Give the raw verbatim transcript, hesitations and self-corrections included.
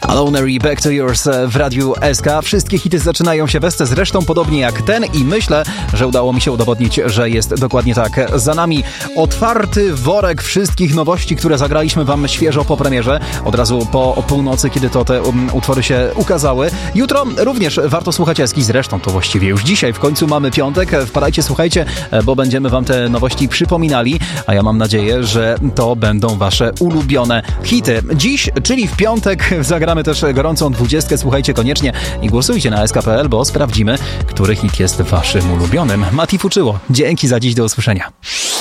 Alone i Back to Yours w Radiu S K. Wszystkie hity zaczynają się we zresztą podobnie jak ten i myślę, że udało mi się udowodnić, że jest dokładnie tak. Za nami otwarty worek wszystkich nowości, które zagraliśmy wam świeżo po premierze. Od razu po północy, kiedy to te um, utwory się ukazały. Jutro również warto słuchać Eski. Zresztą to właściwie już dzisiaj. W końcu mamy piątek. Wpadajcie, słuchajcie, bo będziemy wam te nowości przypominali. A ja mam nadzieję, że to będą wasze ulubione hity. Dziś, czyli w piątek, zagramy też gorącą dwudziestkę. Słuchajcie koniecznie i głosujcie na S K kropka P L, bo sprawdzimy, który hit jest waszym ulubionym. Mati Fuczyło. Dzięki za dziś, do usłyszenia.